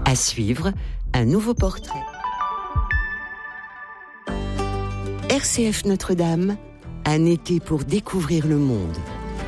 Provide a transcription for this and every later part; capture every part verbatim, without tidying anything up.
À suivre, un nouveau portrait. R C F Notre-Dame, un été pour découvrir le monde.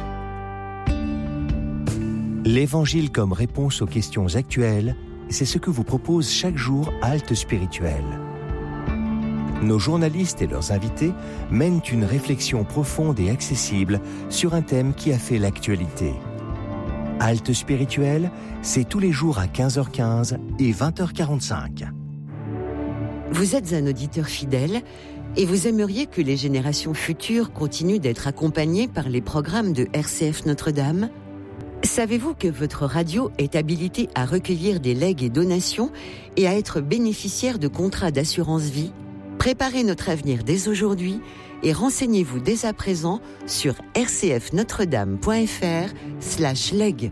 L'Évangile comme réponse aux questions actuelles, c'est ce que vous propose chaque jour Halte Spirituelle. Nos journalistes et leurs invités mènent une réflexion profonde et accessible sur un thème qui a fait l'actualité. Halte Spirituelle, c'est tous les jours à quinze heures quinze et vingt heures quarante-cinq. Vous êtes un auditeur fidèle et vous aimeriez que les générations futures continuent d'être accompagnées par les programmes de R C F Notre-Dame ? Savez-vous que votre radio est habilitée à recueillir des legs et donations et à être bénéficiaire de contrats d'assurance vie ? Préparez notre avenir dès aujourd'hui et renseignez-vous dès à présent sur rcfnotredame.fr slash leg.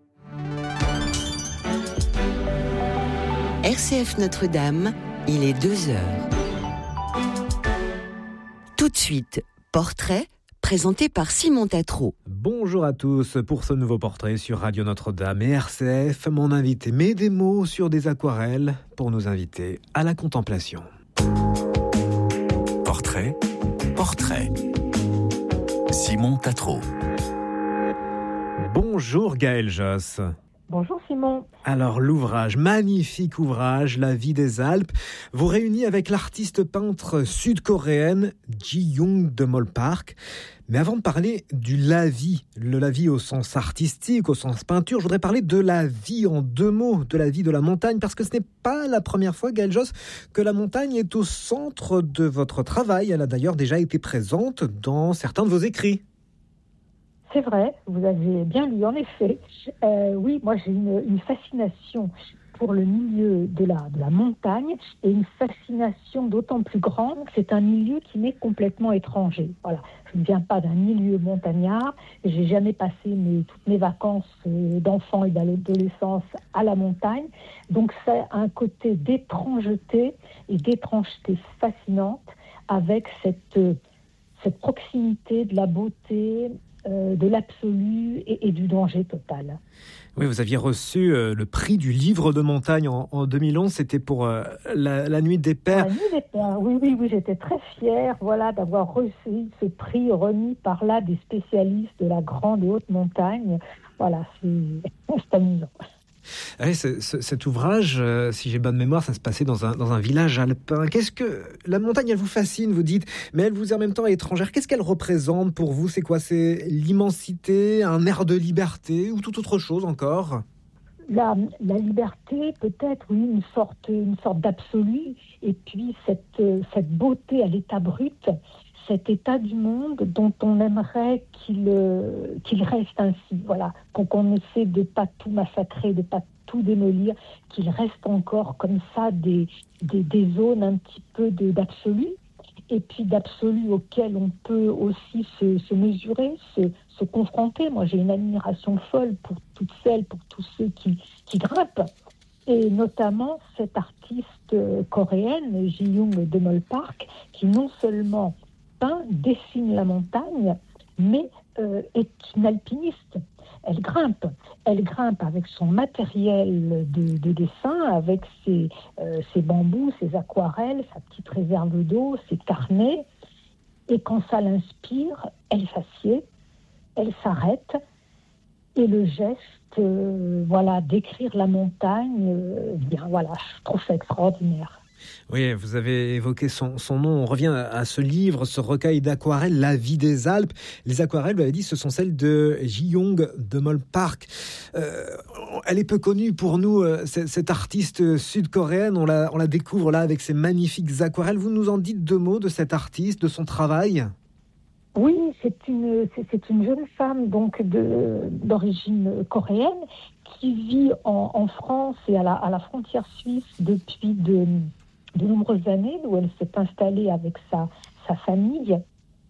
R C F Notre-Dame, il est deux heures. Tout de suite, portrait présenté par Simon Tatro. Bonjour à tous pour ce nouveau portrait sur Radio Notre-Dame et R C F. Mon invité met des mots sur des aquarelles pour nous inviter à la contemplation. Portrait, portrait. Simon Tatro. Bonjour Gaëlle Josse. Bonjour Simon. Alors l'ouvrage, magnifique ouvrage, La vie des Alpes, vous réunit avec l'artiste peintre sud-coréenne Ji-young de Mol Park. Mais avant de parler du la-vie, le la-vie au sens artistique, au sens peinture, je voudrais parler de la vie en deux mots, de la vie de la montagne, parce que ce n'est pas la première fois, Gaëlle Josse, que la montagne est au centre de votre travail. Elle a d'ailleurs déjà été présente dans certains de vos écrits. C'est vrai, vous avez bien lu, en effet. Euh, oui, moi j'ai une, une fascination pour le milieu de la, de la montagne et une fascination d'autant plus grande que c'est un milieu qui m'est complètement étranger. Voilà, je ne viens pas d'un milieu montagnard, j'ai jamais passé mes, toutes mes vacances d'enfant et d'adolescence à la montagne, donc c'est un côté d'étrangeté et d'étrangeté fascinante avec cette, cette proximité de la beauté, de l'absolu et, et du danger total. Oui, vous aviez reçu euh, le prix du livre de montagne en, en deux mille onze, c'était pour euh, la, la Nuit des Pères. La Nuit des Pères, oui, oui, oui, j'étais très fière voilà, d'avoir reçu ce prix remis par là des spécialistes de la grande et haute montagne. Voilà, c'est, c'est amusant. Oui, c'est, c'est, cet ouvrage, euh, si j'ai bonne mémoire, ça se passait dans un, dans un village alpin. Qu'est-ce que la montagne, elle vous fascine, vous dites, mais elle vous est en même temps étrangère. Qu'est-ce qu'elle représente pour vous ? C'est quoi ? C'est l'immensité, un air de liberté ou toute autre chose encore ? La, la liberté, peut-être, oui, une sorte, une sorte d'absolu, et puis cette, cette beauté à l'état brut, cet état du monde dont on aimerait qu'il, qu'il reste ainsi, voilà, qu'on, qu'on essaie de ne pas tout massacrer, de ne pas tout démolir, qu'il reste encore comme ça des, des, des zones un petit peu de, d'absolu, et puis d'absolu auquel on peut aussi se, se mesurer, se, se confronter. Moi, j'ai une admiration folle pour toutes celles, pour tous ceux qui, qui grimpent, et notamment cette artiste coréenne, Ji-young de Mol Park, qui non seulement peint, dessine la montagne, mais euh, est une alpiniste. Elle grimpe. Elle grimpe avec son matériel de, de dessin, avec ses, euh, ses bambous, ses aquarelles, sa petite réserve d'eau, ses carnets. Et quand ça l'inspire, elle s'assied, elle s'arrête. Et le geste, euh, voilà, d'écrire la montagne, euh, bien, voilà, je trouve ça extraordinaire. Oui, vous avez évoqué son, son nom. On revient à ce livre, ce recueil d'aquarelles, La vie des Alpes. Les aquarelles, vous l'avez dit, ce sont celles de Ji-young de Mol Park. Euh, elle est peu connue pour nous, cette, cette artiste sud-coréenne. On la, on la découvre là avec ses magnifiques aquarelles. Vous nous en dites deux mots de cette artiste, de son travail ? Oui, c'est une, c'est, c'est une jeune femme donc de, d'origine coréenne qui vit en, en France et à la, à la frontière suisse depuis de... de nombreuses années, où elle s'est installée avec sa, sa famille,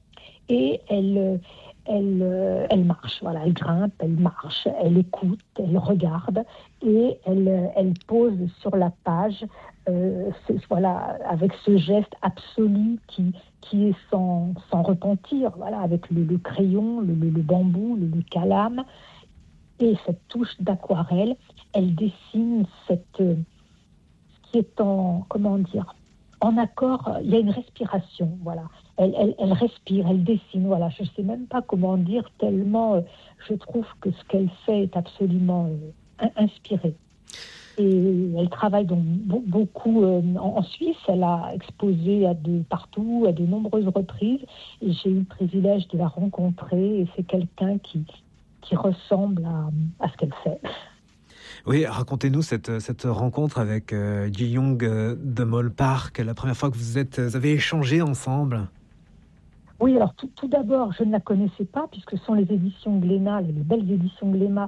et elle, elle, elle marche, voilà, elle grimpe, elle marche, elle écoute, elle regarde, et elle, elle pose sur la page, euh, ce, voilà, avec ce geste absolu qui, qui est sans, sans repentir, voilà, avec le, le crayon, le, le, le bambou, le, le calame, et cette touche d'aquarelle, elle dessine cette qui est en, comment dire, en accord. Il y a une respiration, voilà. Elle, elle, elle respire, elle dessine, voilà. Je ne sais même pas comment dire, tellement euh, je trouve que ce qu'elle fait est absolument euh, inspiré. Et elle travaille donc beaucoup euh, en Suisse. Elle a exposé à de, partout, à de nombreuses reprises. Et j'ai eu le privilège de la rencontrer. Et c'est quelqu'un qui, qui ressemble à, à ce qu'elle fait. Oui, racontez-nous cette, cette rencontre avec euh, Ji-young euh, de Mollpark, la première fois que vous, êtes, vous avez échangé ensemble. Oui, alors tout, tout d'abord, je ne la connaissais pas, puisque ce sont les éditions Glénat, les belles éditions Glénat,